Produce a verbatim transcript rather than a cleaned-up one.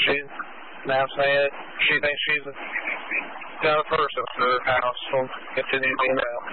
she's now saying she thinks she's got a person for her house. We'll continue to be out.